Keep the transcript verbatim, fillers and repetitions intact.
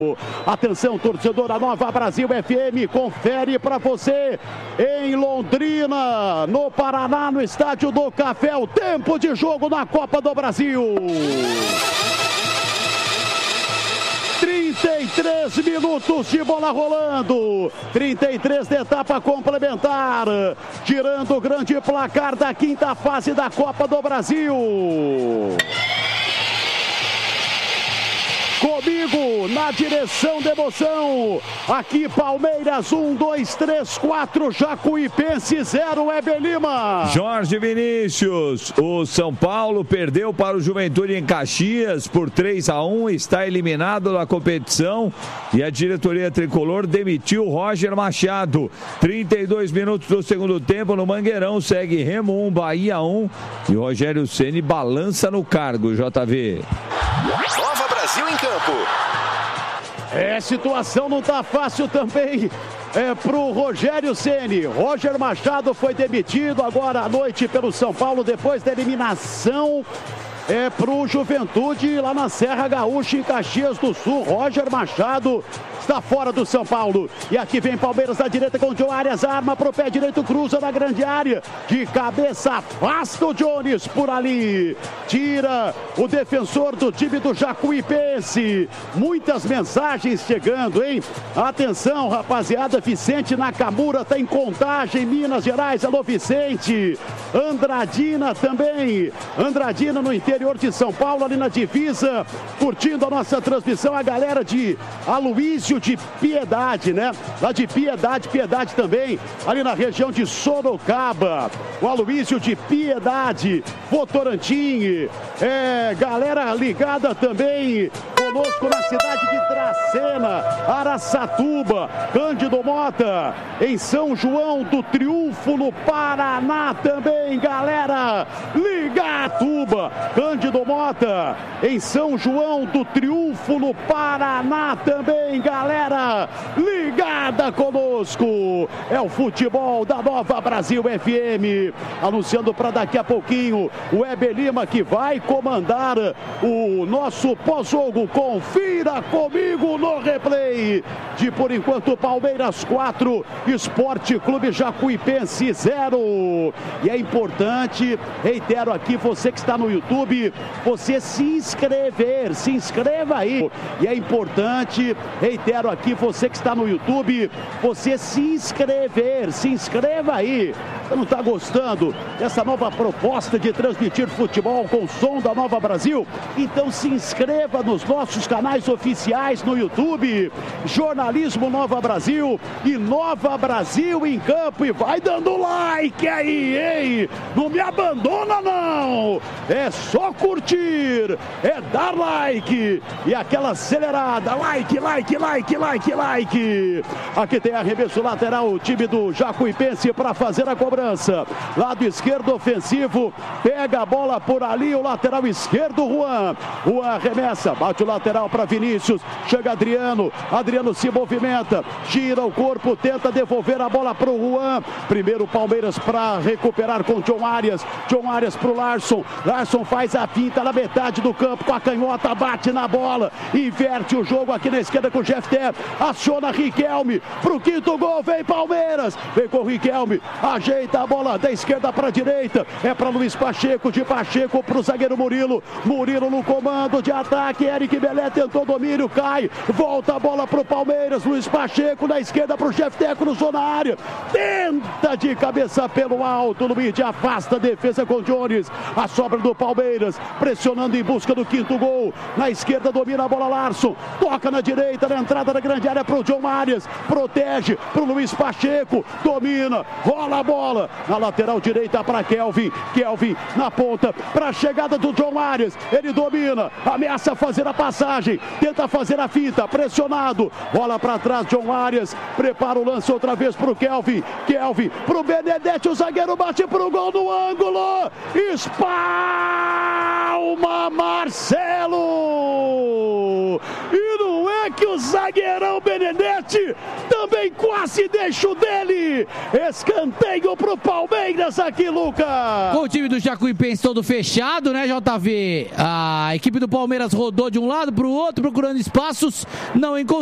Atenção, torcedor da Nova Brasil F M, confere para você em Londrina, no Paraná, no Estádio do Café, o tempo de jogo na Copa do Brasil. trinta e três minutos de bola rolando, trinta e três de etapa complementar, tirando o grande placar da quinta fase da Copa do Brasil. Comigo, na direção da emoção, aqui Palmeiras um, dois, três, quatro, Jacuipense zero, Heber Lima. Jorge Vinícius, o São Paulo perdeu para o Juventude em Caxias por três a um, está eliminado da competição e a diretoria tricolor demitiu Roger Machado. trinta e dois minutos do segundo tempo no Mangueirão, segue Remo um, Bahia um e o Rogério Ceni balança no cargo, J V. Nova Brasil em campo. É, situação não tá fácil também é, pro Rogério Ceni. Roger Machado foi demitido agora à noite pelo São Paulo depois da eliminação é, pro Juventude lá na Serra Gaúcha, em Caxias do Sul. Roger Machado está fora do São Paulo. E aqui vem Palmeiras na direita com o John Arias, arma pro pé direito, cruza na grande área. De cabeça, afasta o Jones por ali. Tira o defensor do time do Jacuipense. Muitas mensagens chegando, hein? Atenção, rapaziada. Vicente Nakamura tá em Contagem, Minas Gerais. Alô, Vicente. Andradina também. Andradina no interior de São Paulo, ali na divisa, curtindo a nossa transmissão. A galera de Aloísio de Piedade, né? Lá de Piedade, Piedade também, ali na região de Sorocaba. O Aloísio de Piedade, Votorantim, é, galera ligada também conosco na cidade de Dracena, Araçatuba, Cândido Mota, em São João do Triunfo, no Paraná também, galera ligatuba, Cândido Mota, em São João do Triunfo, no Paraná também, galera ligada conosco. É o futebol da Nova Brasil F M, anunciando para daqui a pouquinho o Heber Lima, que vai comandar o nosso pós-jogo. Confira comigo no replay de, por enquanto, Palmeiras quatro, Esporte Clube Jacuipense zero. E é importante, reitero aqui, você que está no YouTube, você se inscrever, se inscreva aí. E é importante, reitero aqui, você que está no YouTube, você se inscrever, se inscreva aí. Você não está gostando dessa nova proposta de transmitir futebol com o som da Nova Brasil? Então se inscreva nos nossos canais oficiais no YouTube, Jornalismo Nova Brasil e Nova Brasil em Campo, e vai dando like aí, hein? Não me abandona não, é só curtir, é dar like e aquela acelerada, like, like, like, like, like. Aqui tem arremesso lateral, o time do Jacuipense para fazer a cobrança, lado esquerdo ofensivo, pega a bola por ali, o lateral esquerdo, Juan, Juan arremessa, bate o lateral para Vinícius, chega Adriano, Adriano se movimenta, gira o corpo, tenta devolver a bola para o Juan, primeiro Palmeiras para recuperar com John Arias, John Arias para o Larson, Larson faz a finta na metade do campo com a canhota, bate na bola, inverte o jogo aqui na esquerda com o Jefté, aciona Riquelme, para o quinto gol, vem Palmeiras, vem com o Riquelme, ajeita a bola da esquerda para a direita, é para Luiz Pacheco, de Pacheco para o zagueiro Murilo, Murilo no comando de ataque, Eric Belé tentou domínio, cai, volta a bola para o Palmeiras, Luiz Pacheco na esquerda para o Jefté, cruzou na área, tenta de cabeça pelo alto, Luiz afasta a defesa com Jones, a sobra do Palmeiras, pressionando em busca do quinto gol, na esquerda domina a bola Larson, toca na direita, na entrada da grande área para o John Arias, protege para o Luiz Pacheco, domina, rola a bola, na lateral direita para Kelvin, Kelvin na ponta, para a chegada do John Arias, ele domina, ameaça fazer a passagem, tenta fazer a fita, pressionado, bola para trás, John Arias, prepara o lance outra vez para o Kelvin, Kelvin para o Benedetti, o zagueiro bate para o gol no ângulo, espalma Marcelo, e não é que o zagueirão Benedetti também quase deixa o dele. Escanteio pro Palmeiras aqui, Lucas. Com o time do Jacuipense todo fechado, né, J V? A equipe do Palmeiras rodou de um lado pro outro, procurando espaços, não encontrou.